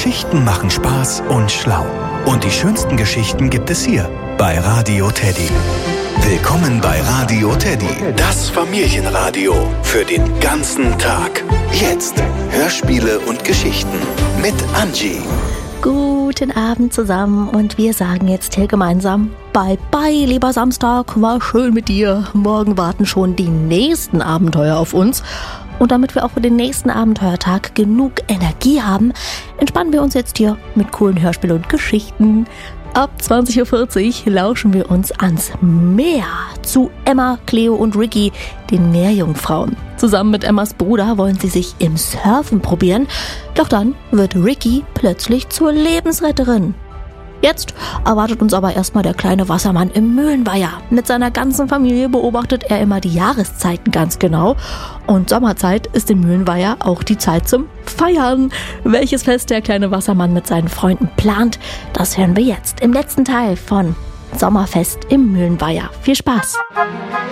Geschichten machen Spaß und schlau. Und die schönsten Geschichten gibt es hier bei Radio Teddy. Willkommen bei Radio Teddy, das Familienradio für den ganzen Tag. Jetzt Hörspiele und Geschichten mit Angie. Guten Abend zusammen und wir sagen jetzt hier gemeinsam Bye bye, lieber Samstag, war schön mit dir. Morgen warten schon die nächsten Abenteuer auf uns. Und damit wir auch für den nächsten Abenteuertag genug Energie haben, entspannen wir uns jetzt hier mit coolen Hörspielen und Geschichten. Ab 20.40 Uhr lauschen wir uns ans Meer zu Emma, Cleo und Ricky, den Meerjungfrauen. Zusammen mit Emmas Bruder wollen sie sich im Surfen probieren, doch dann wird Ricky plötzlich zur Lebensretterin. Jetzt erwartet uns aber erstmal der kleine Wassermann im Mühlenweiher. Mit seiner ganzen Familie beobachtet er immer die Jahreszeiten ganz genau. Und Sommerzeit ist im Mühlenweiher auch die Zeit zum Feiern. Welches Fest der kleine Wassermann mit seinen Freunden plant, das hören wir jetzt im letzten Teil von Sommerfest im Mühlenweiher. Viel Spaß!